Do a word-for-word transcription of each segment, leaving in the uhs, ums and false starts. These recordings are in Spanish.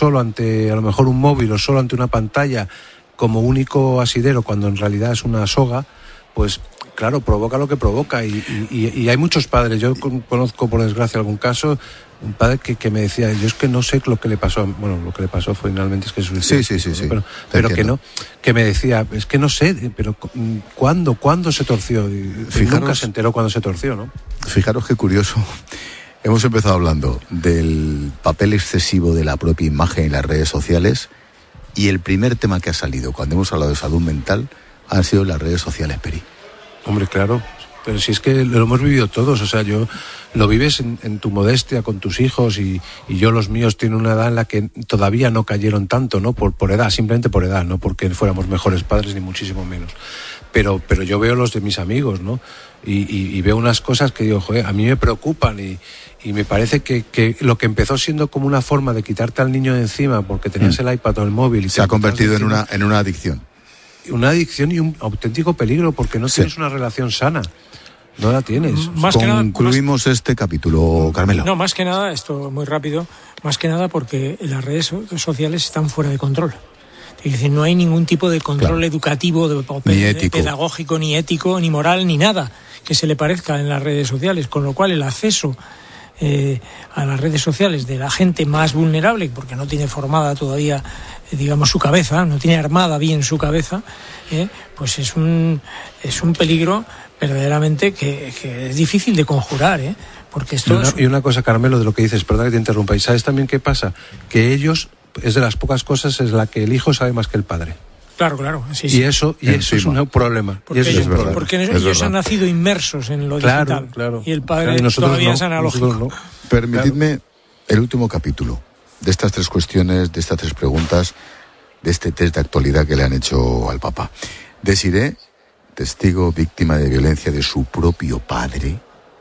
solo ante a lo mejor un móvil o solo ante una pantalla como único asidero, cuando en realidad es una soga, pues claro, provoca lo que provoca. Y, y, y hay muchos padres, yo conozco por desgracia algún caso, un padre que, que me decía, yo es que no sé lo que le pasó, bueno, lo que le pasó finalmente es que se suicidó. Sí, sí, sí, sí. Pero, pero que no, que me decía, es que no sé, pero ¿cuándo, cuándo se torció? Y fijaros, nunca se enteró cuándo se torció, ¿no? Fijaros qué curioso. Hemos empezado hablando del papel excesivo de la propia imagen en las redes sociales, y el primer tema que ha salido cuando hemos hablado de salud mental han sido las redes sociales, Peri. Hombre, claro. Pero si es que lo hemos vivido todos, o sea, yo lo vives en, en tu modestia con tus hijos y, y yo los míos tienen una edad en la que todavía no cayeron tanto, ¿no? Por, por edad, simplemente por edad, no porque fuéramos mejores padres ni muchísimo menos. Pero, pero yo veo los de mis amigos, ¿no? Y, y, y veo unas cosas que digo, joder, a mí me preocupan y, y me parece que, que lo que empezó siendo como una forma de quitarte al niño de encima porque tenías mm. el iPad o el móvil. Y se ha convertido en una, en una adicción. Una adicción y un auténtico peligro porque no sí. tienes una relación sana. No la tienes. Más Concluimos que nada, más, este capítulo, Carmelo. No, más que nada, esto muy rápido, más que nada porque las redes sociales están fuera de control. Es decir, no hay ningún tipo de control claro. educativo, de, ni ético. pedagógico, ni ético, ni moral, ni nada que se le parezca en las redes sociales. Con lo cual el acceso eh, a las redes sociales de la gente más vulnerable, porque no tiene formada todavía, eh, digamos, su cabeza, no tiene armada bien su cabeza, eh, pues es un, es un peligro verdaderamente que, que es difícil de conjurar, ¿eh? Porque esto y una, es... y una cosa, Carmelo, de lo que dices, perdón que te interrumpa, ¿y sabes también qué pasa? Que ellos, es de las pocas cosas en la que el hijo sabe más que el padre. Claro, claro. Sí, y sí. eso, y eso es un problema. Porque, y eso ellos, es un problema. porque es ellos verdad. han nacido inmersos en lo claro, digital. Claro. Y el padre claro, y todavía no, es analógico. No. Permitidme claro. el último capítulo de estas tres cuestiones, de estas tres preguntas, de este test de actualidad que le han hecho al Papa. Desiré, testigo, víctima de violencia de su propio padre.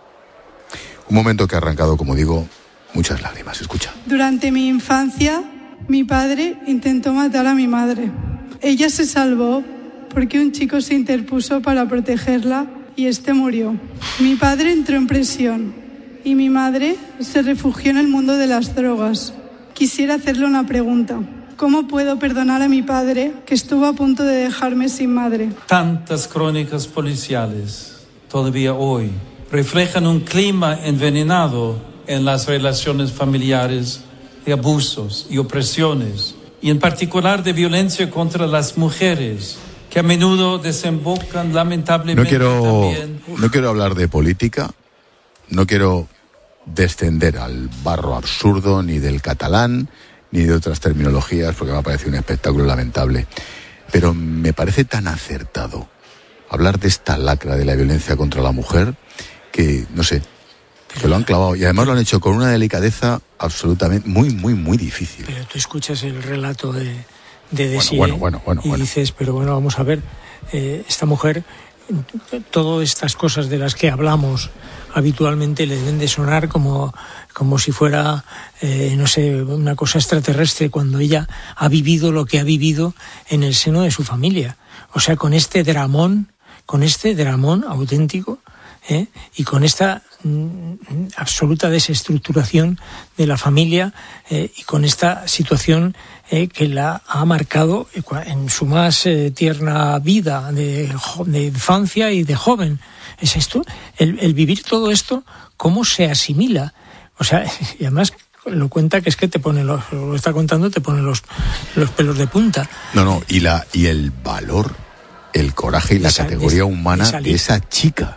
Un momento que ha arrancado, como digo, muchas lágrimas. Escucha. Durante mi infancia, mi padre intentó matar a mi madre. Ella se salvó porque un chico se interpuso para protegerla y este murió. Mi padre entró en prisión y mi madre se refugió en el mundo de las drogas. Quisiera hacerle una pregunta. ¿Cómo puedo perdonar a mi padre que estuvo a punto de dejarme sin madre? Tantas crónicas policiales todavía hoy reflejan un clima envenenado en las relaciones familiares de abusos y opresiones, y en particular de violencia contra las mujeres, que a menudo desembocan lamentablemente no quiero, también... No quiero hablar de política, no quiero descender al barro absurdo ni del catalán, ni de otras terminologías, porque me ha parecido un espectáculo lamentable. Pero me parece tan acertado hablar de esta lacra de la violencia contra la mujer, que, no sé, que lo han clavado. Y además lo han hecho con una delicadeza absolutamente muy, muy, muy difícil. Pero tú escuchas el relato de, de Desiré bueno, bueno, bueno, bueno, y bueno. dices, pero bueno, vamos a ver, eh, esta mujer, todas estas cosas de las que hablamos habitualmente le deben de sonar como, como si fuera, eh, no sé, una cosa extraterrestre, cuando ella ha vivido lo que ha vivido en el seno de su familia. O sea, con este dramón, con este dramón auténtico, ¿eh? Y con esta mm, absoluta desestructuración de la familia, eh, y con esta situación eh, que la ha marcado en su más eh, tierna vida de, de infancia y de joven. Es esto, el, el vivir todo esto, cómo se asimila. O sea, y además lo cuenta que es que te pone los, lo está contando, te pone los, los pelos de punta. No, no, y la y el valor, el coraje y la esa, categoría es, humana de esa chica.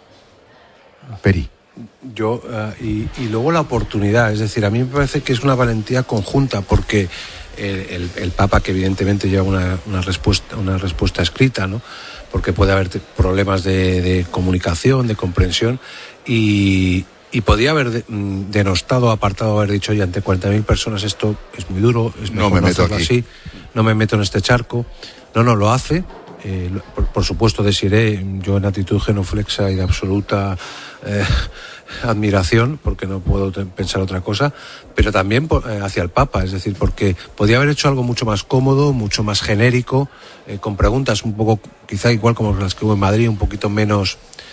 Peri. Yo, uh, y, y luego la oportunidad, es decir, a mí me parece que es una valentía conjunta, porque el, el, el Papa, que evidentemente lleva una, una respuesta, una respuesta escrita, ¿no? Porque puede haber problemas de, de comunicación, de comprensión, y, y podía haber de, denostado, apartado, haber dicho, oye, ante cuarenta mil personas esto es muy duro, es mejor no me no meto hacerlo aquí. así, no me meto en este charco. No, no, lo hace. Eh, por, por supuesto, Desiré, yo en actitud genuflexa y de absoluta eh, admiración, porque no puedo te- pensar otra cosa, pero también por, eh, hacia el Papa, es decir, porque podía haber hecho algo mucho más cómodo, mucho más genérico, eh, con preguntas un poco, quizá igual como las que hubo en Madrid, un poquito menos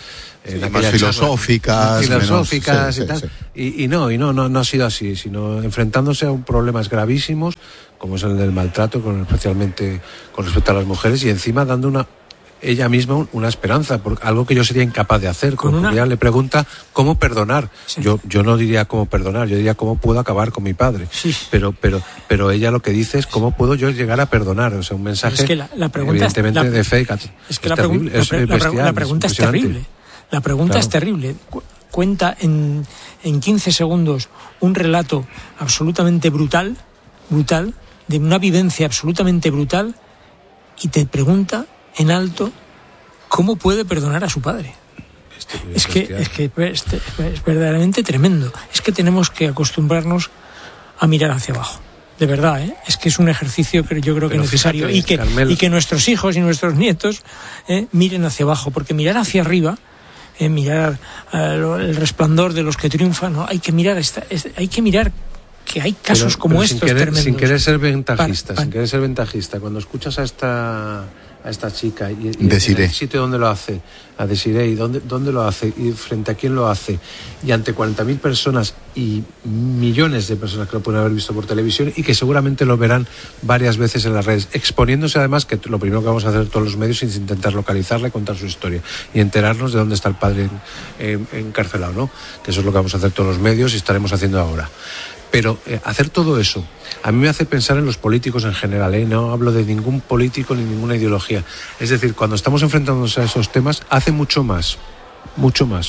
Sí, más filosóficas, filosóficas menos, sí, y tal. sí, sí. Y, y no, y no, no, no ha sido así, sino enfrentándose a un problemas gravísimos, como es el del maltrato, con, especialmente con respecto a las mujeres, y encima dando una ella misma una esperanza, por algo que yo sería incapaz de hacer. Como una... ella le pregunta cómo perdonar. Sí. Yo, yo no diría cómo perdonar, yo diría cómo puedo acabar con mi padre. Sí. Pero, pero, pero ella lo que dice es cómo puedo yo llegar a perdonar. O sea, un mensaje es que la, la pregunta evidentemente es, la, de fe. Es que es la, terrible, es la, bestial, la pregunta es, es terrible. La pregunta claro. es terrible. Cuenta en, en quince segundos un relato absolutamente brutal, brutal, de una vivencia absolutamente brutal, y te pregunta en alto cómo puede perdonar a su padre. Este, es, que, es que es, es verdaderamente tremendo. Es que tenemos que acostumbrarnos a mirar hacia abajo. De verdad, ¿eh? Es que es un ejercicio que yo creo que es necesario. Fíjate, y, que, Carmel... y que nuestros hijos y nuestros nietos eh, miren hacia abajo, porque mirar hacia arriba, eh, mirar uh, el resplandor de los que triunfan, ¿no? Hay que mirar esta, es, hay que mirar que hay casos pero, como pero estos sin querer, tremendos. Sin querer ser ventajista, para, para... sin querer ser ventajista, cuando escuchas a esta a esta chica y, y en el sitio donde lo hace, a Desiree, y dónde, dónde lo hace y frente a quién lo hace, y ante cuarenta mil personas y millones de personas que lo pueden haber visto por televisión y que seguramente lo verán varias veces en las redes, exponiéndose además, que lo primero que vamos a hacer todos los medios es intentar localizarla y contar su historia y enterarnos de dónde está el padre en, en, encarcelado, ¿no? Que eso es lo que vamos a hacer todos los medios y estaremos haciendo ahora. Pero eh, hacer todo eso a mí me hace pensar en los políticos en general, ¿eh? No hablo de ningún político ni ninguna ideología. Es decir, cuando estamos enfrentándonos a esos temas, hace mucho más, mucho más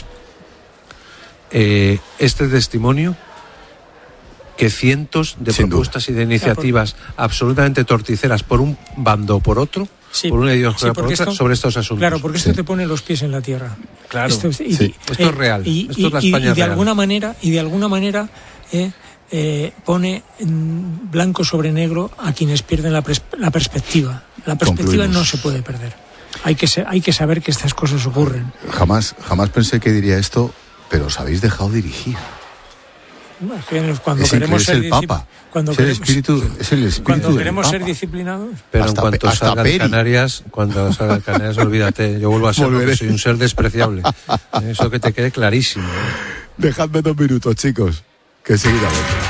eh, este testimonio que cientos de Sin propuestas duda. y de iniciativas claro, por... absolutamente torticeras por un bando o por otro, sí, por una ideología sí, por otra, esto, sobre estos asuntos. Claro, porque esto sí. te pone los pies en la tierra. Claro, esto, y, sí. esto eh, es real, y, esto es la y, España y de real. alguna manera, y de alguna manera... Eh, Eh, pone en blanco sobre negro a quienes pierden la, pres- la perspectiva. La perspectiva Concluimos. no se puede perder. Hay que, se- hay que saber que estas cosas ocurren. Jamás, jamás pensé que diría esto, pero os habéis dejado dirigir. No, es que cuando es queremos ser el Papa. Cuando es el queremos, espíritu, es el espíritu cuando del queremos Papa. ser disciplinados. Pero hasta, en cuanto hasta salga de Canarias, cuando salga de Canarias, olvídate, yo vuelvo a ser porque soy un ser despreciable. Eso que te quede clarísimo. ¿eh? Dejadme dos minutos, chicos, que seguirá otro.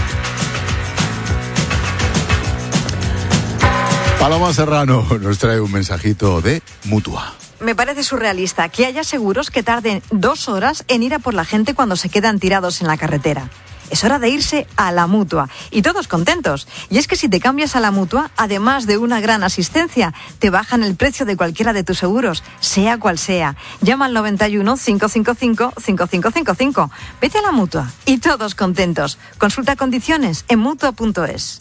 Paloma Serrano nos trae un mensajito de Mutua. Me parece surrealista que haya seguros que tarden dos horas en ir a por la gente cuando se quedan tirados en la carretera. Es hora de irse a la Mutua y todos contentos. Y es que si te cambias a la Mutua, además de una gran asistencia, te bajan el precio de cualquiera de tus seguros, sea cual sea. Llama al noventa y uno, cinco cinco cinco, cinco cinco cinco cinco. Vete a la Mutua y todos contentos. Consulta condiciones en mutua punto es.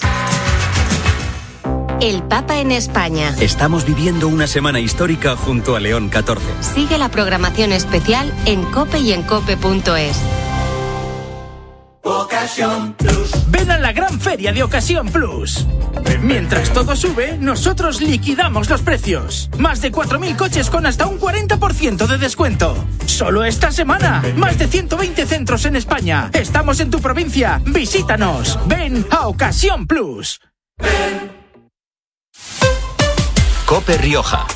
El Papa en España. Estamos viviendo una semana histórica junto a León catorce. Sigue la programación especial en COPE y en cope punto es. Ocasión Plus. Ven a la gran feria de Ocasión Plus. Mientras todo sube, nosotros liquidamos los precios. Más de cuatro mil coches con hasta un cuarenta por ciento de descuento. Solo esta semana. Más de ciento veinte centros en España. Estamos en tu provincia. Visítanos. Ven a Ocasión Plus. Ven. COPE Rioja.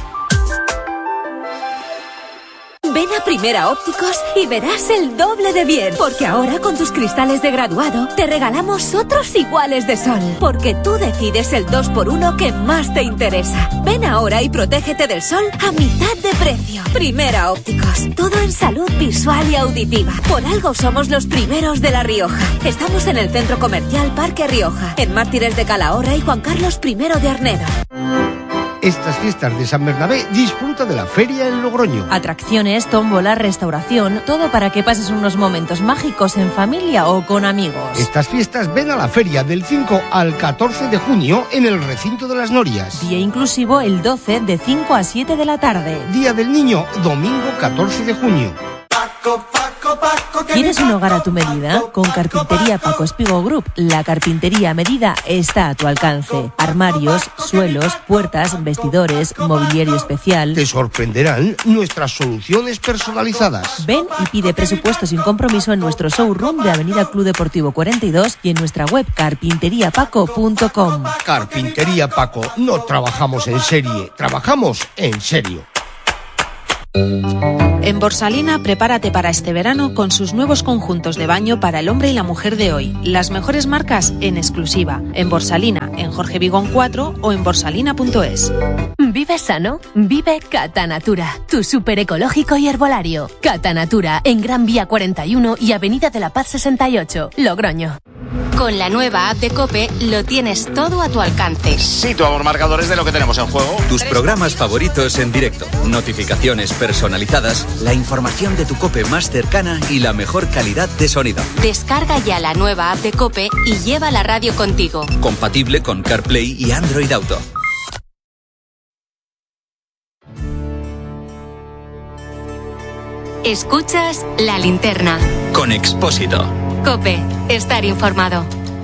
Ven a Primera Ópticos y verás el doble de bien, porque ahora con tus cristales de graduado te regalamos otros iguales de sol, porque tú decides el dos por uno que más te interesa. Ven ahora y protégete del sol a mitad de precio. Primera Ópticos, todo en salud visual y auditiva. Por algo somos los primeros de La Rioja. Estamos en el Centro Comercial Parque Rioja, en Mártires de Calahorra y Juan Carlos primero de Arnedo. Estas fiestas de San Bernabé disfruta de la feria en Logroño. Atracciones, tómbola, restauración, todo para que pases unos momentos mágicos en familia o con amigos. Estas fiestas ven a la feria del cinco al catorce de junio en el recinto de las Norias. Día inclusivo el doce de cinco a siete de la tarde. Día del Niño, domingo catorce de junio. Paco, Paco, Paco, ¿Quieres un hogar a tu medida? Con Carpintería Paco Espigo Group, la carpintería a medida está a tu alcance. Armarios, suelos, puertas, vestidores, mobiliario especial. Te sorprenderán nuestras soluciones personalizadas. Ven y pide presupuesto sin compromiso en nuestro showroom de Avenida Club Deportivo cuarenta y dos y en nuestra web carpintería paco punto com. Carpintería Paco, no trabajamos en serie, trabajamos en serio. En Borsalina, prepárate para este verano con sus nuevos conjuntos de baño para el hombre y la mujer de hoy. Las mejores marcas en exclusiva. En Borsalina, en Jorge Vigón cuatro o en borsalina punto es. Vive sano, vive Catanatura, tu súper ecológico y herbolario. Catanatura, en Gran Vía cuarenta y uno y Avenida de la Paz sesenta y ocho, Logroño. Con la nueva app de COPE lo tienes todo a tu alcance. Situamos marcadores de lo que tenemos en juego. Tus programas favoritos en directo, notificaciones personalizadas, la información de tu COPE más cercana y la mejor calidad de sonido. Descarga ya la nueva app de COPE y lleva la radio contigo. Compatible con CarPlay y Android Auto. Escuchas La Linterna. Con Expósito. COPE, estar informado.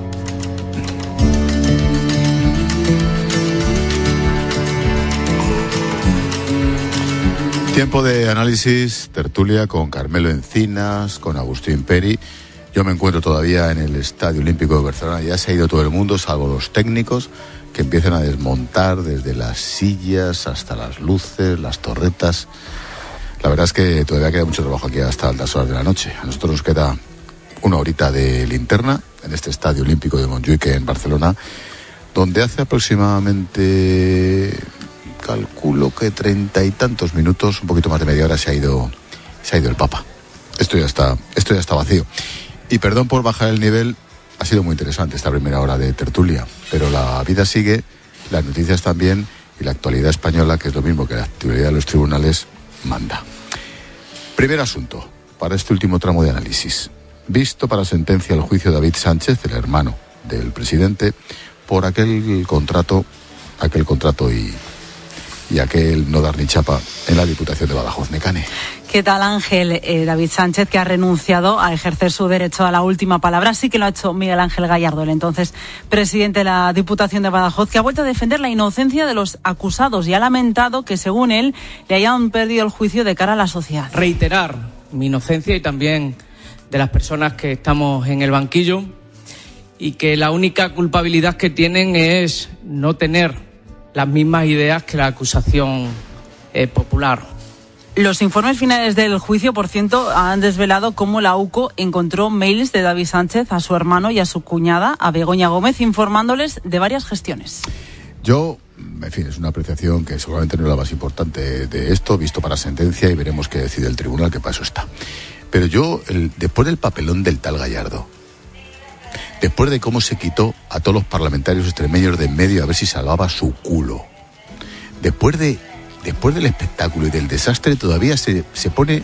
Tiempo de análisis, tertulia con Carmelo Encinas, con Agustín Peri. Yo me encuentro todavía en el Estadio Olímpico de Barcelona. Ya se ha ido todo el mundo, salvo los técnicos, que empiezan a desmontar desde las sillas hasta las luces, las torretas. La verdad es que todavía queda mucho trabajo aquí hasta altas horas de la noche. A nosotros nos queda una horita de linterna en este Estadio Olímpico de Montjuic en Barcelona, donde hace aproximadamente, calculo que treinta y tantos minutos, un poquito más de media hora, se ha ido, se ha ido el Papa. Esto ya está, esto ya está vacío. Y perdón por bajar el nivel, ha sido muy interesante esta primera hora de tertulia, pero la vida sigue, las noticias también, y la actualidad española, que es lo mismo que la actualidad de los tribunales, manda. Primer asunto, para este último tramo de análisis. Visto para sentencia el juicio de David Sánchez, el hermano del presidente, por aquel contrato, aquel contrato y, y aquel no dar ni chapa en la Diputación de Badajoz. Necane. ¿Qué tal, Ángel? Eh, David Sánchez, que ha renunciado a ejercer su derecho a la última palabra. Sí que lo ha hecho Miguel Ángel Gallardo, el entonces presidente de la Diputación de Badajoz, que ha vuelto a defender la inocencia de los acusados y ha lamentado que, según él, le hayan perdido el juicio de cara a la sociedad. Reiterar mi inocencia y también de las personas que estamos en el banquillo, y que la única culpabilidad que tienen es no tener las mismas ideas que la acusación eh, popular. Los informes finales del juicio, por cierto, han desvelado cómo la U C O encontró mails de David Sánchez a su hermano y a su cuñada, a Begoña Gómez, informándoles de varias gestiones. Yo, en fin, es una apreciación que seguramente no es la más importante de esto, visto para sentencia, y veremos qué decide el tribunal, que para eso está. Pero yo, el, después del papelón del tal Gallardo, después de cómo se quitó a todos los parlamentarios extremeños de en medio a ver si salvaba su culo, después de después del espectáculo y del desastre, todavía se, se pone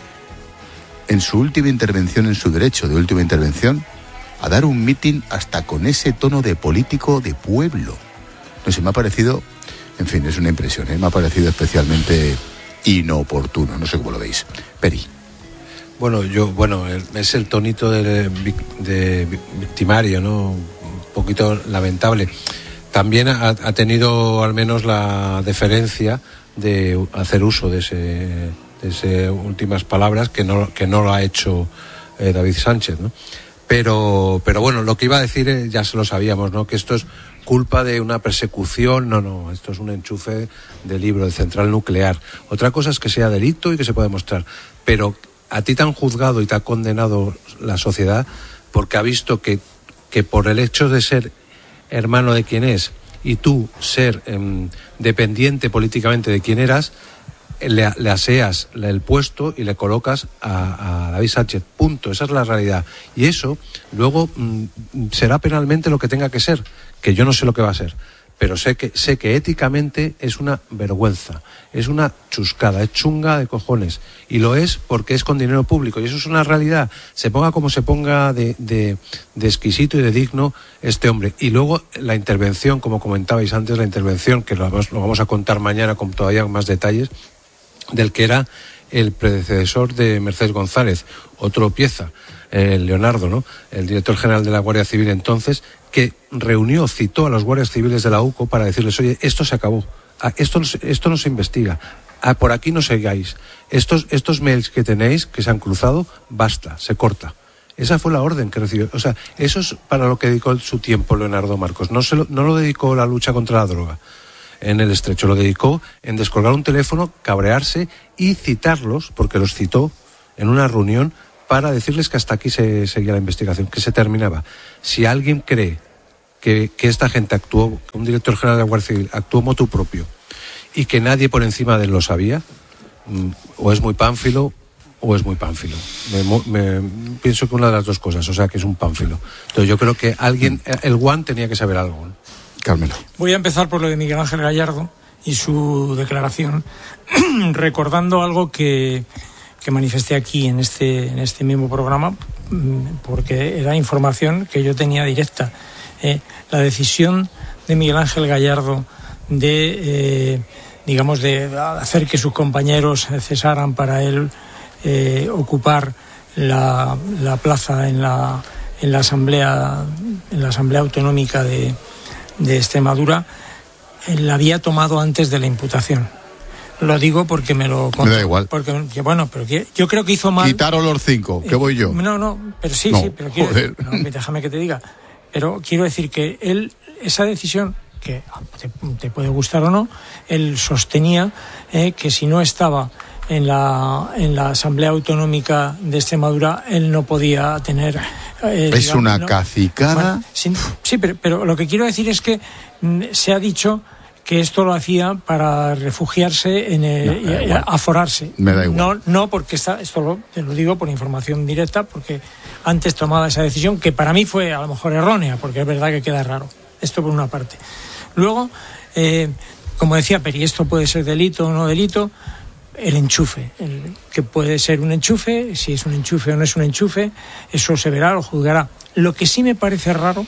en su última intervención, en su derecho de última intervención, a dar un mitin hasta con ese tono de político de pueblo. No sé, me ha parecido, en fin, es una impresión, ¿eh? Me ha parecido especialmente inoportuno, no sé cómo lo veis. Peri. Bueno, yo, bueno, es el tonito de, de victimario, ¿no? Un poquito lamentable. También ha, ha tenido al menos la deferencia de hacer uso de ese, de ese últimas palabras, que no, que no lo ha hecho eh, David Sánchez, ¿no? Pero, pero bueno, lo que iba a decir eh, ya se lo sabíamos, ¿no? Que esto es culpa de una persecución, no, no, esto es un enchufe de libro, de central nuclear. Otra cosa es que sea delito y que se pueda demostrar, pero a ti te han juzgado y te ha condenado la sociedad porque ha visto que, que por el hecho de ser hermano de quien es y tú ser eh, dependiente políticamente de quien eras, le, le aseas el puesto y le colocas a, a David Sánchez. Punto. Esa es la realidad. Y eso luego mm, será penalmente lo que tenga que ser, que yo no sé lo que va a ser. Pero sé que sé que éticamente es una vergüenza, es una chuscada, es chunga de cojones. Y lo es porque es con dinero público. Y eso es una realidad. Se ponga como se ponga de, de, de exquisito y de digno este hombre. Y luego la intervención, como comentabais antes, la intervención, que lo vamos, lo vamos a contar mañana con todavía más detalles, del que era el predecesor de Mercedes González, otro pieza, eh, Leonardo, ¿no? El director general de la Guardia Civil entonces, que reunió, citó a los guardias civiles de la U C O para decirles, oye, esto se acabó, esto, esto no se investiga, por aquí no sigáis, estos, estos mails que tenéis, que se han cruzado, basta, se corta. Esa fue la orden que recibió. O sea, eso es para lo que dedicó su tiempo Leonardo Marcos, no, se lo, no lo dedicó a la lucha contra la droga. en el Estrecho. Lo dedicó en descolgar un teléfono, cabrearse y citarlos, porque los citó en una reunión para decirles que hasta aquí se seguía la investigación, que se terminaba. Si alguien cree que, que esta gente actuó, que un director general de la Guardia Civil actuó motu propio y que nadie por encima de él lo sabía, o es muy pánfilo o es muy pánfilo. Me, me, pienso que una de las dos cosas, o sea que es un pánfilo. Entonces yo creo que alguien, el Guan tenía que saber algo, ¿no? Carmelo. Voy a empezar por lo de Miguel Ángel Gallardo y su declaración, recordando algo que, que manifesté aquí en este, en este mismo programa, porque era información que yo tenía directa. Eh, la decisión de Miguel Ángel Gallardo de, eh, digamos, de hacer que sus compañeros cesaran para él eh, ocupar la, la plaza en la, en la asamblea, en la asamblea autonómica de, de Extremadura, él la había tomado antes de la imputación. Lo digo porque me lo... Me da igual. Porque, que, bueno, pero que, yo creo que hizo mal... Quitaron los cinco, ¿qué voy yo? No, no, pero sí, no, sí, pero quiero decir, no, déjame que te diga. Pero quiero decir que él, esa decisión, que te, te puede gustar o no, él sostenía eh, que si no estaba en la, en la Asamblea Autonómica de Extremadura, él no podía tener... Eh, es digamos, una ¿no? cacicada... Bueno, sí, sí pero, pero lo que quiero decir es que mm, se ha dicho que esto lo hacía para refugiarse en el, no, y aforarse. Me da igual. No, no porque está, esto lo, te lo digo por información directa, porque antes tomaba esa decisión, que para mí fue a lo mejor errónea, porque es verdad que queda raro. Esto por una parte. Luego, eh, como decía Peri, esto puede ser delito o no delito, el enchufe, el, que puede ser un enchufe, si es un enchufe o no es un enchufe, eso se verá, lo juzgará. Lo que sí me parece raro,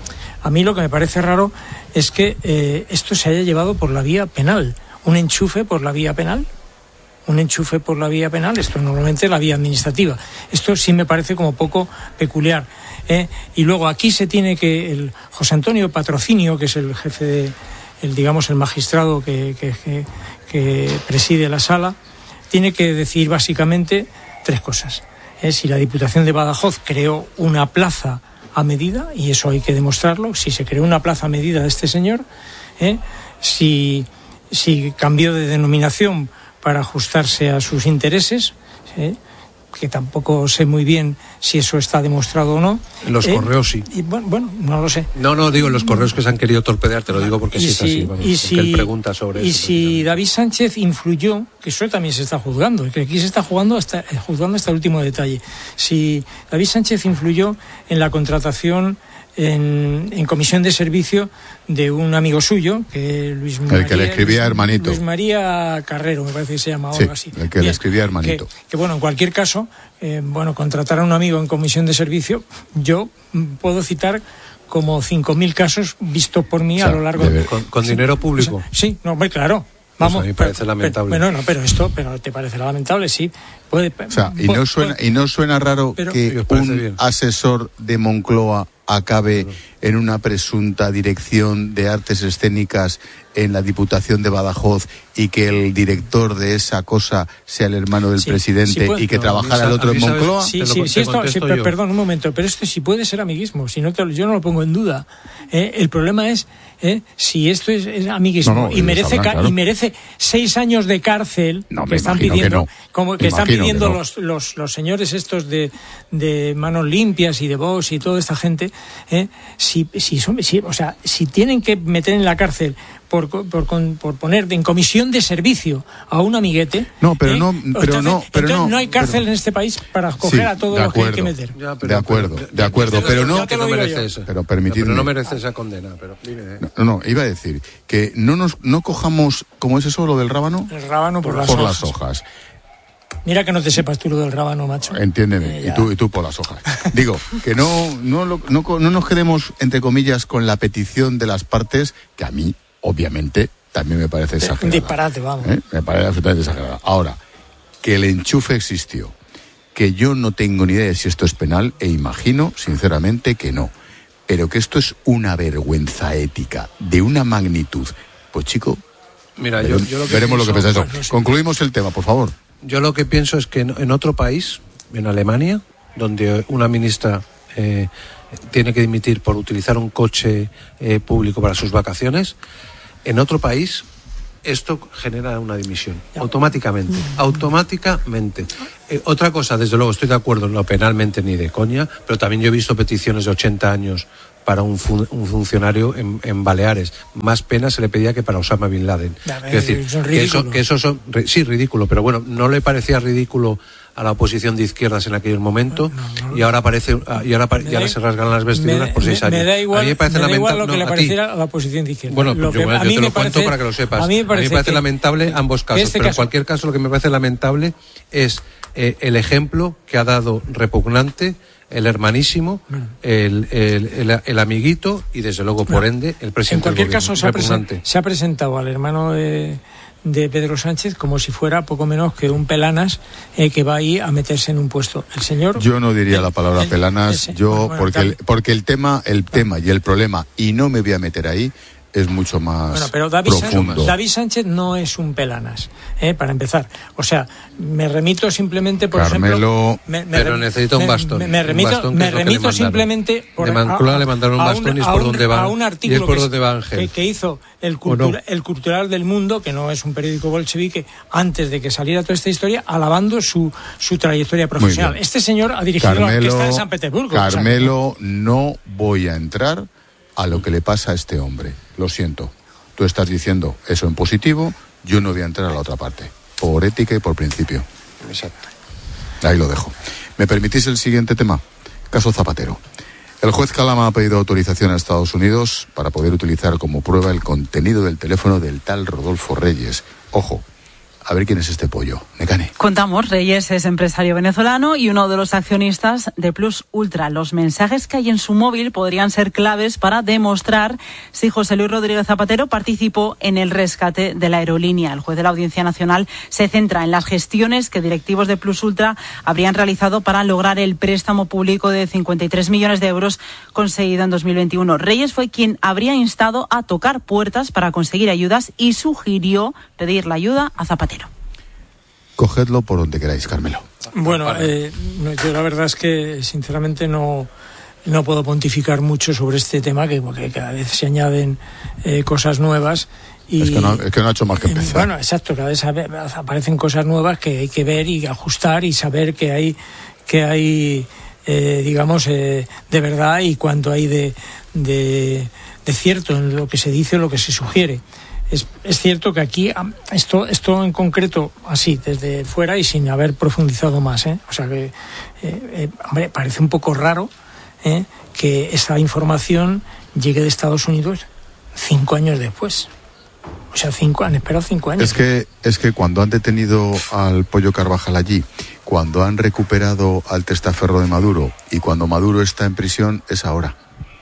a mí lo que me parece raro es que eh, esto se haya llevado por la vía penal. Un enchufe por la vía penal. Un enchufe por la vía penal. Esto normalmente es la vía administrativa. Esto sí me parece como poco peculiar. ¿eh? Y luego aquí se tiene que... el José Antonio Patrocinio, que es el jefe de... el digamos el magistrado que, que, que, que preside la sala, tiene que decir básicamente tres cosas. ¿eh? Si la Diputación de Badajoz creó una plaza a medida, y eso hay que demostrarlo, si se creó una plaza a medida de este señor, ¿eh? si, si cambió de denominación para ajustarse a sus intereses, ¿eh? que tampoco sé muy bien si eso está demostrado o no. En los eh, correos sí. Y bueno, bueno, no lo sé. No, no, digo en los correos que se han querido torpedear, te lo digo porque sí es si, así. Bueno, y si, él pregunta sobre y eso. si David Sánchez influyó, que eso también se está juzgando, que aquí se está jugando hasta, juzgando hasta el último detalle. Si David Sánchez influyó en la contratación en, en comisión de servicio de un amigo suyo, que Luis María, el que le escribía Luis, Hermanito. Luis María Carrero, me parece que se llama, o sí, algo así. el que Bien, le escribía Hermanito. Que, que bueno, en cualquier caso, eh, bueno, contratar a un amigo en comisión de servicio, yo puedo citar como cinco mil casos vistos por mí, o sea, a lo largo de... ¿Con, con sí, dinero público? O sea, sí, no, muy claro. Vamos, pues a mí me parece pero, lamentable. Pero, bueno, no, pero esto, pero te parece lamentable, sí. Puede, o sea, y no suena, y no suena raro pero, que un bien. asesor de Moncloa acabe claro. en una presunta dirección de artes escénicas en la Diputación de Badajoz y que el director de esa cosa sea el hermano del sí, presidente sí puede, y que no, trabajara el otro en Moncloa. Sí, sí, sí, esto, sí pero, perdón un momento, pero esto sí puede ser amiguismo, si no te, yo no lo pongo en duda. Eh, el problema es eh, si esto es, es amiguismo no, no, y merece sabrán, claro. y merece seis años de cárcel no, que están pidiendo, que no. como que están pidiendo que no. los, los los señores estos de, de manos limpias y de Vox y toda esta gente, eh, si si son, si, o sea, si tienen que meter en la cárcel Por, por, por poner en comisión de servicio a un amiguete. No, pero ¿eh? no, pero entonces, no, pero entonces no, no hay cárcel pero, en este país para coger sí, a todos los que hay que meter. Ya, pero, de acuerdo, pero, de acuerdo, pero, pero no, que no merece eso. Pero permitidme. No, pero no merece esa condena. Pero dime, ¿eh? No, no, iba a decir que no nos, no cojamos, ¿cómo es eso lo del rábano? El rábano por, por, por las, las hojas. Mira que no te sepas tú lo del rábano, macho. Entiéndeme, eh, y tú y tú por las hojas. Digo, que no, no, no, no, no nos quedemos, entre comillas, con la petición de las partes, que a mí, obviamente, también me parece exagerada. Un disparate, vamos. ¿Eh? Me parece absolutamente exagerada. Ahora, que el enchufe existió, que yo no tengo ni idea de si esto es penal, e imagino, sinceramente, que no. Pero que esto es una vergüenza ética de una magnitud. Pues, chico, Mira, veremos, yo, yo lo que veremos pienso, lo que pensáis. pues, no sé. Concluimos el tema, por favor. Yo lo que pienso es que en, en otro país, en Alemania, donde una ministra eh, tiene que dimitir por utilizar un coche eh, público para sus vacaciones, en otro país esto genera una dimisión, automáticamente, automáticamente. Eh, otra cosa, desde luego, estoy de acuerdo, no penalmente ni de coña, pero también yo he visto peticiones de ochenta años para un, fun, un funcionario en, en Baleares. Más pena se le pedía que para Osama Bin Laden. Ver, es decir, que eso, que eso son, sí, ridículo, pero bueno, no le parecía ridículo a la oposición de izquierdas en aquel momento, no, no, y ahora parece y ahora, y ahora se rasgan las vestiduras me, por seis me, años. Me da igual, a mí me parece me da lamentable, igual lo que no, le pareciera a, a la oposición de izquierdas. Bueno, pues yo, que, yo te lo parece, cuento para que lo sepas. A mí me parece, a mí me parece que, lamentable ambos casos, este pero caso, en cualquier caso lo que me parece lamentable es eh, el ejemplo que ha dado repugnante el hermanísimo, bueno. el, el, el, el amiguito y desde luego por bueno, ende el presidente. En cualquier del caso se ha, presen, se ha presentado al hermano de, de Pedro Sánchez como si fuera poco menos que un pelanas eh, que va ahí a meterse en un puesto. El señor. Yo no diría el, la palabra el, pelanas, el, yo bueno, bueno, porque el, porque el tema, el claro. tema y el problema, y no me voy a meter ahí, es mucho más bueno, pero David profundo. Sánchez, David Sánchez no es un pelanas, ¿eh? Para empezar. O sea, me remito simplemente, por Carmelo, ejemplo... Me, me, pero necesita un bastón. Me, me remito, un bastón me remito simplemente... Por, de Moncloa le mandaron un bastón y es por donde va. A un artículo y es por donde va Ángel. Que, que hizo el, cultura, no? el Cultural del Mundo, que no es un periódico bolchevique, antes de que saliera toda esta historia, alabando su, su trayectoria profesional. Este señor ha dirigido Carmelo, la orquesta de San Petersburgo. Carmelo, o sea, no voy a entrar a lo que le pasa a este hombre. Lo siento. Tú estás diciendo eso en positivo, yo no voy a entrar a la otra parte, por ética y por principio. Exacto. Ahí lo dejo. ¿Me permitís el siguiente tema? Caso Zapatero. El juez Calama ha pedido autorización a Estados Unidos para poder utilizar como prueba el contenido del teléfono del tal Rodolfo Reyes. Ojo, a ver quién es este pollo. Necane. Contamos, Reyes es empresario venezolano y uno de los accionistas de Plus Ultra. Los mensajes que hay en su móvil podrían ser claves para demostrar si José Luis Rodríguez Zapatero participó en el rescate de la aerolínea. El juez de la Audiencia Nacional se centra en las gestiones que directivos de Plus Ultra habrían realizado para lograr el préstamo público de cincuenta y tres millones de euros conseguido en dos mil veintiuno. Reyes fue quien habría instado a tocar puertas para conseguir ayudas y sugirió pedir la ayuda a Zapatero. Cogedlo por donde queráis, Carmelo. Bueno, eh, yo la verdad es que sinceramente no, no puedo pontificar mucho sobre este tema, que porque cada vez se añaden eh, cosas nuevas. Y, es, que no, es que no ha hecho más que empezar. Bueno, exacto, cada vez aparecen cosas nuevas que hay que ver y ajustar y saber que hay, que hay eh, digamos, eh, de verdad y cuánto hay de, de, de cierto en lo que se dice o lo que se sugiere. Es, es cierto que aquí, esto, esto en concreto, así, desde fuera y sin haber profundizado más, ¿eh? O sea que, eh, eh, hombre, parece un poco raro ¿eh? que esa información llegue de Estados Unidos cinco años después. O sea, cinco, han esperado cinco años. Es que, es que cuando han detenido al Pollo Carvajal allí, cuando han recuperado al testaferro de Maduro y cuando Maduro está en prisión, es ahora.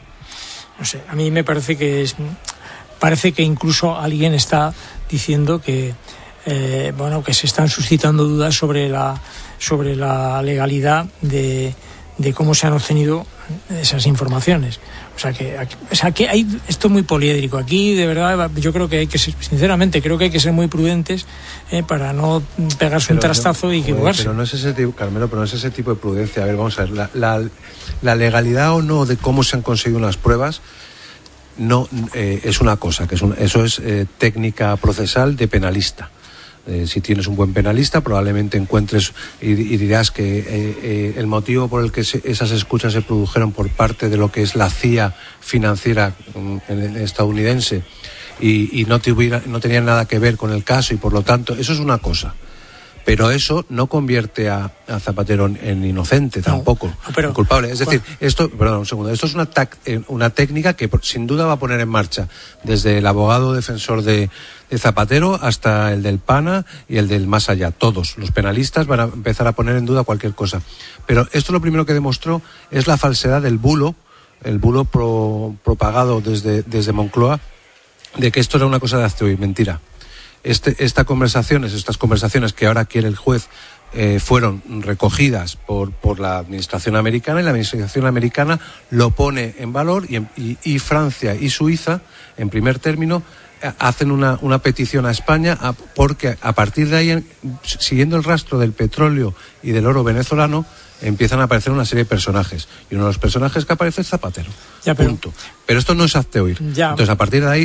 No sé, a mí me parece que es... Parece que incluso alguien está diciendo que eh, bueno que se están suscitando dudas sobre la sobre la legalidad de, de cómo se han obtenido esas informaciones. O sea que aquí, o sea que hay esto es muy poliédrico. Aquí de verdad yo creo que hay que ser, sinceramente creo que hay que ser muy prudentes eh, para no pegarse pero un trastazo no, y equivocarse. Pero no es ese tipo, Carmelo, pero no es ese tipo de prudencia. A ver, vamos a ver la, la, la legalidad o no de cómo se han conseguido unas pruebas. No, eh, es una cosa, que es un, eso es eh, técnica procesal de penalista. Eh, si tienes un buen penalista, probablemente encuentres y, y dirás que eh, eh, el motivo por el que se, esas escuchas se produjeron por parte de lo que es la C I A financiera eh, estadounidense y, y no, tuviera, no tenía nada que ver con el caso y por lo tanto, eso es una cosa. Pero eso no convierte a, a Zapatero en, en inocente tampoco, no, pero, en culpable. Es decir, bueno. esto, perdón, un segundo, esto es una, tac, una técnica que sin duda va a poner en marcha desde el abogado defensor de, de Zapatero hasta el del PANA y el del más allá. Todos los penalistas van a empezar a poner en duda cualquier cosa. Pero esto lo primero que demostró es la falsedad del bulo, el bulo pro, propagado desde, desde Moncloa, de que esto era una cosa de hazte oír, mentira. Este, esta conversaciones, estas conversaciones que ahora quiere el juez eh, fueron recogidas por, por la administración americana y la administración americana lo pone en valor y, y, y Francia y Suiza, en primer término, hacen una, una petición a España a, porque a partir de ahí, siguiendo el rastro del petróleo y del oro venezolano, empiezan a aparecer una serie de personajes. Y uno de los personajes que aparece es Zapatero. Ya, pero, punto. Pero esto no es hazte oír. Ya. Entonces, a partir de ahí,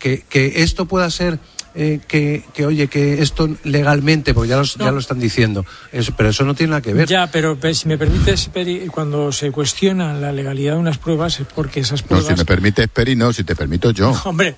que, que esto pueda ser... Eh, que, que oye, que esto legalmente, porque ya, los, no. ya lo están diciendo, eso, pero eso no tiene nada que ver. Ya, pero, pero si me permites, Peri, cuando se cuestiona la legalidad de unas pruebas es porque esas pruebas... No, si me permites, Peri, no, si te permito yo. No, hombre,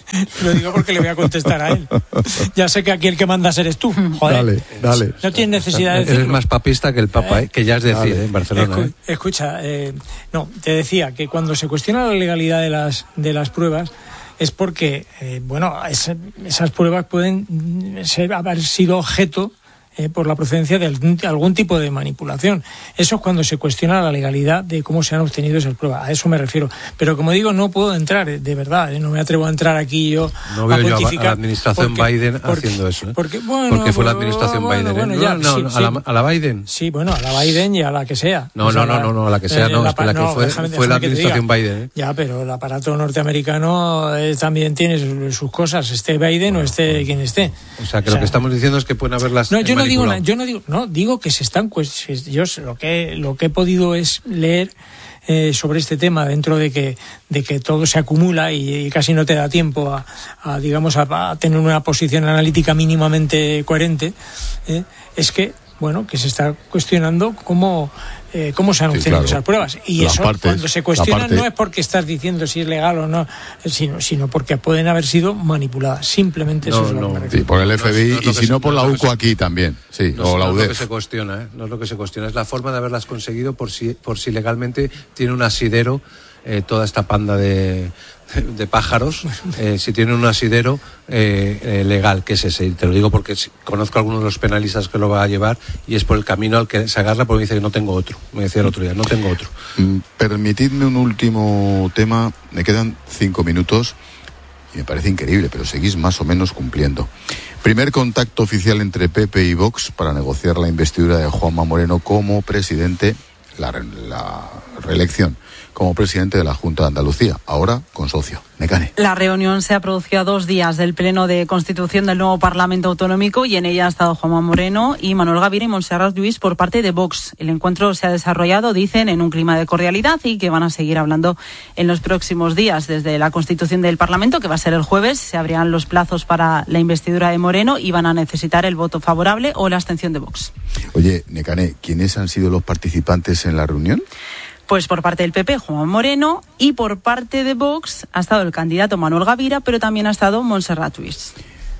lo digo porque le voy a contestar a él. Ya sé que aquí el que mandas eres tú, joder. Dale, dale. No tienes necesidad de decirlo. Eres más papista que el Papa, eh, que ya es decir, eh, en Barcelona. Escu- eh. Escucha, eh, no, te decía que cuando se cuestiona la legalidad de las, de las pruebas, es porque, eh, bueno, es, esas pruebas pueden ser, haber sido objeto eh, por la procedencia de algún, algún tipo de manipulación. Eso es cuando se cuestiona la legalidad de cómo se han obtenido esas pruebas. A eso me refiero. Pero como digo, no puedo entrar, de verdad, eh, no me atrevo a entrar aquí yo no veo a yo pontificar. a la administración porque, Biden porque, haciendo eso. ¿eh? Porque, bueno, porque fue la administración bueno, Biden. Bueno, ¿eh? ya, no, no, sí, a, la, sí. a la Biden. Sí, bueno, a la Biden y a la que sea. No, o sea, no, no, no, no, a la que sea, no, la, es que la que no, fue, déjame, fue déjame la administración Biden. ¿eh? Ya, pero el aparato norteamericano eh, también tiene sus, sus cosas, esté Biden bueno, o esté bueno. quien esté. O sea, que o lo sea, que estamos diciendo es que pueden haberlas No, yo no digo, manipulado. yo no digo, no, digo que se están, pues, yo lo que lo que he podido es leer eh, sobre este tema dentro de que de que todo se acumula y, y casi no te da tiempo a, a digamos a, a tener una posición analítica mínimamente coherente, eh, es que bueno, que se está cuestionando cómo, eh, cómo se han obtenido sí, claro. esas pruebas. Y la eso, parte, cuando se cuestiona, parte... no es porque estás diciendo si es legal o no, sino, sino porque pueden haber sido manipuladas. Simplemente no, eso es lo no, que me refiero. Sí, por el F B I no, no y si no por la U C O aquí también. Sí, no, o la no U D E F. No es lo que se cuestiona, ¿eh? No es lo que se cuestiona, es la forma de haberlas conseguido por si, por si legalmente tiene un asidero eh, toda esta panda de... de pájaros, eh, si tienen un asidero eh, eh, legal, que es ese. Te lo digo porque conozco a algunos de los penalistas que lo va a llevar y es por el camino al que se agarra porque me dice que no tengo otro. Me decía el otro día, no tengo otro. Mm, permitidme un último tema, me quedan cinco minutos y me parece increíble, pero seguís más o menos cumpliendo. Primer contacto oficial entre P P y Vox para negociar la investidura de Juanma Moreno como presidente, la, la reelección como presidente de la Junta de Andalucía, ahora con socio. Necane. La reunión se ha producido a dos días del Pleno de Constitución del nuevo Parlamento Autonómico y en ella ha estado Juanma Moreno y Manuel Gavira y Montserrat Lluís por parte de Vox. El encuentro se ha desarrollado, dicen, en un clima de cordialidad y que van a seguir hablando en los próximos días. Desde la Constitución del Parlamento, que va a ser el jueves, se abrirán los plazos para la investidura de Moreno y van a necesitar el voto favorable o la abstención de Vox. Oye, Necane, ¿quiénes han sido los participantes en la reunión? Pues por parte del P P, Juan Moreno, y por parte de Vox ha estado el candidato Manuel Gavira, pero también ha estado Montserrat Lluís.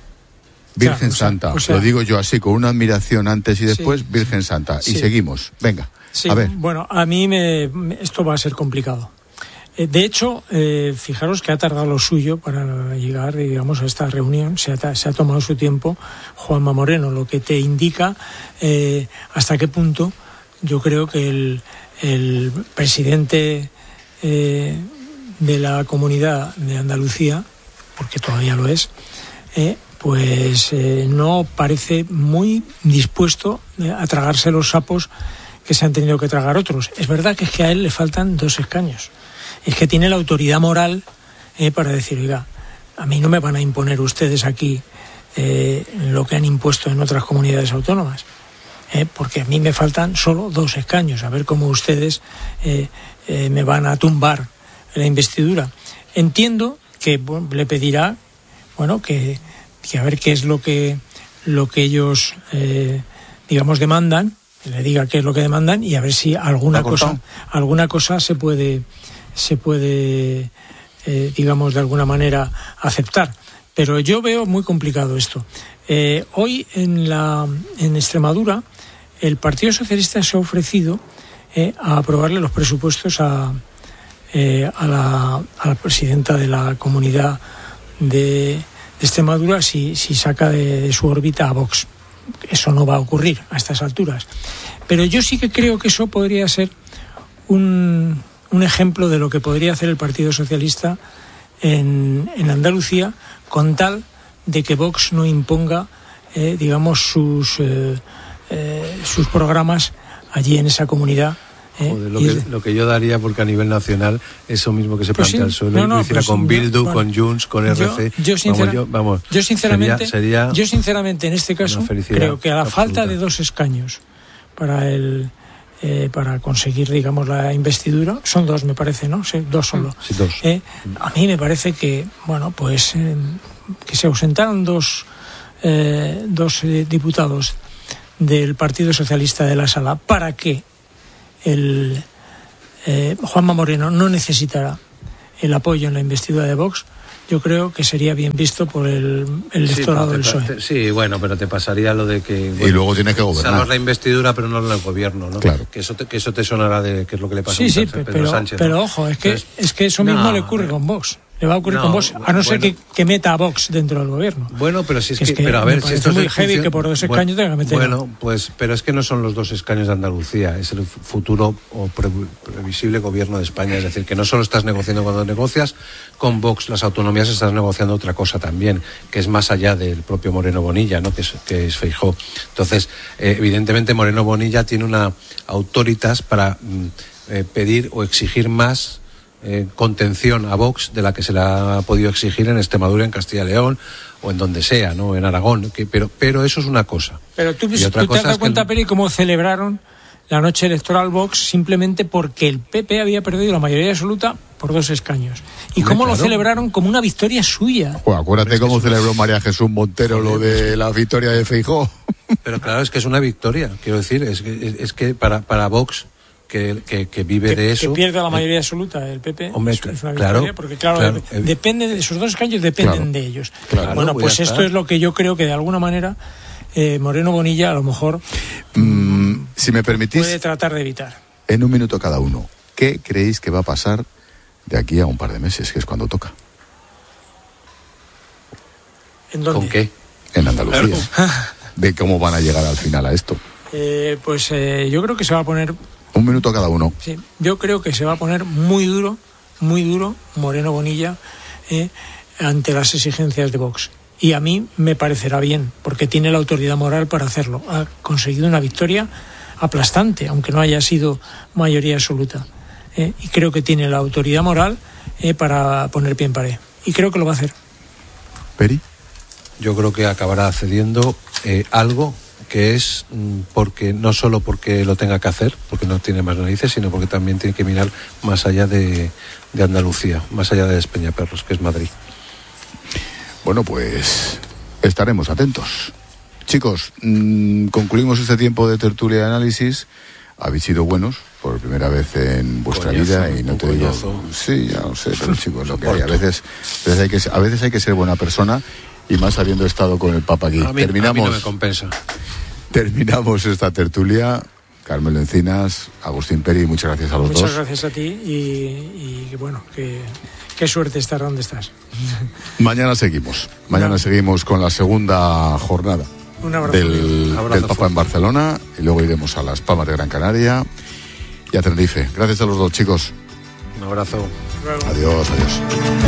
Virgen o sea, Santa, o sea, lo digo yo así, con una admiración antes y después, sí, Virgen Santa. Sí. Y seguimos, venga, sí, a ver. Bueno, a mí me, esto va a ser complicado. Eh, de hecho, eh, fijaros que ha tardado lo suyo para llegar, digamos, a esta reunión. Se ha, se ha tomado su tiempo Juanma Moreno, lo que te indica eh, hasta qué punto yo creo que el... el presidente eh, de la Comunidad de Andalucía, porque todavía lo es, eh, pues eh, no parece muy dispuesto a tragarse los sapos que se han tenido que tragar otros. Es verdad que es que a él le faltan dos escaños. Es que tiene la autoridad moral eh, para decir, oiga, a mí no me van a imponer ustedes aquí eh, lo que han impuesto en otras comunidades autónomas. Eh, porque a mí me faltan solo dos escaños, a ver cómo ustedes eh, eh, me van a tumbar la investidura. Entiendo que bueno, le pedirá, bueno, que, que a ver qué es lo que lo que ellos, eh, digamos, demandan, le diga qué es lo que demandan y a ver si alguna cosa, alguna cosa se puede, se puede, eh, digamos, de alguna manera aceptar. Pero yo veo muy complicado esto. Eh, hoy en la en Extremadura el Partido Socialista se ha ofrecido eh, a aprobarle los presupuestos a, eh, a, la, a la presidenta de la Comunidad de, de Extremadura si, si saca de, de su órbita a Vox. Eso no va a ocurrir a estas alturas. Pero yo sí que creo que eso podría ser un, un ejemplo de lo que podría hacer el Partido Socialista en, en Andalucía, con tal de que Vox no imponga, eh, digamos, sus... Eh, Eh, sus programas allí en esa comunidad. Eh, Joder, lo, que, de... lo que yo daría porque a nivel nacional eso mismo que se pues plantea sí, el suelo no, no, lo hiciera pues con Bildu, bueno, con Junts, con R C. Yo, yo, sincera, vamos, yo, vamos, yo sinceramente, sería, sería yo sinceramente en este caso creo que a la absoluta. falta de dos escaños para el eh, para conseguir, digamos, la investidura. Son dos, me parece, ¿no? Sí, dos solo. Sí, dos. Eh, a mí me parece que, bueno, pues eh, que se ausentaron dos, eh, dos eh, diputados del Partido Socialista de la sala para que el eh, Juanma Moreno no necesitara el apoyo en la investidura de Vox. Yo creo que sería bien visto por el, el electorado sí, del P S O E. Te, sí, bueno, pero te pasaría lo de que... Bueno, y luego tienes que gobernar. Salvas la investidura, pero no el gobierno, ¿no? Claro. Que eso te, que eso te sonará de que es lo que le pasó sí, a sí, Pedro pero, Sánchez. Pero ¿no? ojo, es que, Entonces, es que eso mismo no, le ocurre con Vox. Le va a ocurrir no, con Vox, a no ser bueno, que, que meta a Vox dentro del gobierno. Bueno, pero si es, es que, que pero a ver, me si esto es muy el heavy función... que por dos escaños bueno, tenga que meter. Bueno, pues, pero es que no son los dos escaños de Andalucía, es el futuro o pre previsible gobierno de España. Es decir, que no solo estás negociando cuando negocias con Vox las autonomías, estás negociando otra cosa también, que es más allá del propio Moreno Bonilla, ¿no? Que es, que es Feijóo. Entonces, eh, evidentemente Moreno Bonilla tiene una autoritas para mm, eh, pedir o exigir más Eh, contención a Vox de la que se le ha podido exigir en Extremadura, en Castilla y León o en donde sea, ¿no? En Aragón, que, pero, pero eso es una cosa. Pero tú, y otra ¿tú te cosa has dado es cuenta, el... Peri, cómo celebraron la noche electoral Vox simplemente porque el P P había perdido la mayoría absoluta por dos escaños? Y Hombre, cómo claro. lo celebraron como una victoria suya. Pues acuérdate cómo celebró María Jesús Montero lo de la victoria de Feijóo. Pero claro, es que es una victoria, quiero decir, es que, es, es que para, para Vox, que, que, que vive que, de eso... Que pierda la mayoría absoluta el P P, Hombre, es, es una claro, victoria, porque claro, claro, de, depende de esos dos escaños, dependen claro, de ellos. claro, bueno, pues esto estar. es lo que yo creo que de alguna manera eh, Moreno Bonilla a lo mejor mm, si me permitís, puede tratar de evitar. En un minuto cada uno, ¿qué creéis que va a pasar de aquí a un par de meses, que es cuando toca? ¿En dónde? ¿Con qué? En Andalucía. ¿De cómo van a llegar al final a esto? Eh, pues eh, yo creo que se va a poner... Un minuto cada uno. Sí, yo creo que se va a poner muy duro, muy duro Moreno Bonilla eh, ante las exigencias de Vox. Y a mí me parecerá bien, porque tiene la autoridad moral para hacerlo. Ha conseguido una victoria aplastante, aunque no haya sido mayoría absoluta. Eh, y creo que tiene la autoridad moral eh, para poner pie en pared. Y creo que lo va a hacer. ¿Peri? Yo creo que acabará cediendo eh, algo que es porque no solo porque lo tenga que hacer, porque no tiene más narices, sino porque también tiene que mirar más allá de, de Andalucía, más allá de Despeñaperros, que es Madrid. Bueno, pues estaremos atentos. Chicos, mmm, concluimos este tiempo de tertulia y análisis. Habéis sido buenos por primera vez en vuestra coñazo, vida y no te digo... Sí, ya lo sé, pero chicos, lo que hay. A veces, a veces hay que, a veces hay que ser buena persona, y más habiendo estado con el Papa aquí. A mí, terminamos, a mí no me compensa. Terminamos esta tertulia. Carmelo Encinas, Agustín Peri, muchas gracias a los Muchas dos. Muchas gracias a ti y, y bueno, que, qué suerte estar donde estás. Mañana seguimos. Mañana no. seguimos con la segunda jornada Un abrazo, del, abrazo del Papa fuerte. En Barcelona, y luego iremos a Las Palmas de Gran Canaria y a Tenerife. Gracias a los dos, chicos. Un abrazo. Adiós, adiós.